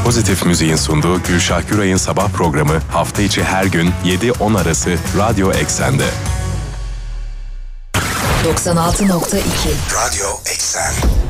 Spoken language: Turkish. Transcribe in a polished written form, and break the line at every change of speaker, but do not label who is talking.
Pozitif Müziğin sunduğu Gülşah Güray'ın sabah programı hafta içi her gün 7-10 arası Radyo Eksen'de.
96.2
Radyo Eksen.